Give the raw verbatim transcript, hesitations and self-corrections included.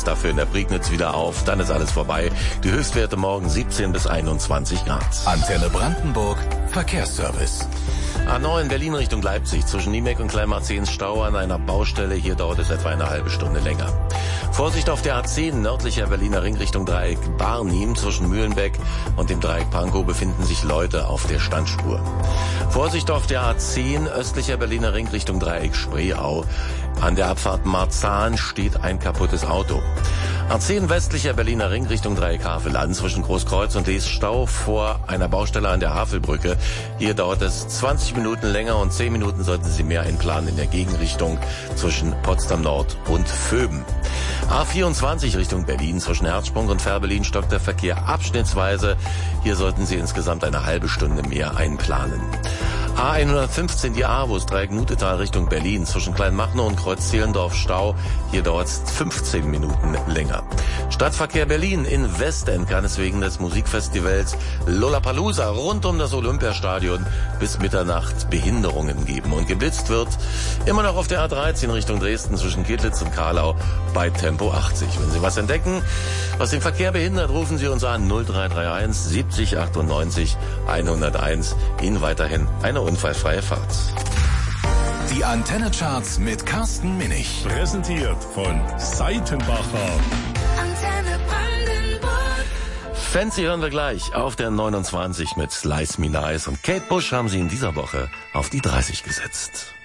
dafür in der Prignitz wieder auf. Dann ist alles vorbei. Die Höchstwerte morgen siebzehn bis einundzwanzig Grad. Antenne Brandenburg, Verkehrsservice. A neun Berlin Richtung Leipzig. Zwischen Niemek und Kleinmarzens Stau an einer Baustelle. Hier dauert es etwa eine halbe Stunde länger. Vorsicht auf der A zehn, nördlicher Berliner Ring Richtung Dreieck Barnim. Zwischen Mühlenbeck und dem Dreieck Pankow befinden sich Leute auf der Standspur. Vorsicht auf der A zehn, östlicher Berliner Ring Richtung Dreieck Spreeau. An der Abfahrt Marzahn steht ein kaputtes Auto. A zehn westlicher Berliner Ring Richtung Dreieck Havelland. Zwischen Großkreuz und Lees Stau vor einer Baustelle an der Havelbrücke. Hier dauert es zwanzig Minuten länger und zehn Minuten sollten Sie mehr einplanen in der Gegenrichtung zwischen Potsdam Nord und Vöben. A vierundzwanzig Richtung Berlin. Zwischen Herzsprung und Fährberlin stockt der Verkehr abschnittsweise. Hier sollten Sie insgesamt eine halbe Stunde mehr einplanen. A hundertfünfzehn, die Avus, Dreieck Nutetal Richtung Berlin. Zwischen Kleinmachnow und Kreuz Zehlendorf Stau. Hier dauert es fünfzehn Minuten länger. Stadtverkehr Berlin. In Westend kann es wegen des Musikfestivals Lollapalooza rund um das Olympiastadion bis Mitternacht Behinderungen geben. Und geblitzt wird immer noch auf der A dreizehn Richtung Dresden zwischen Kedlitz und Karlau bei Tempo achtzig. Wenn Sie was entdecken, was den Verkehr behindert, rufen Sie uns an null drei drei eins siebzig achtundneunzig hunderteins. Ihnen weiterhin eine unfallfreie Fahrt. Die Antenne-Charts mit Carsten Minich. Präsentiert von Seitenbacher. Antenne Brandenburg. Fancy hören wir gleich auf der neunundzwanzig mit Slice Me Nice. Und Kate Bush haben Sie in dieser Woche auf die dreißig gesetzt.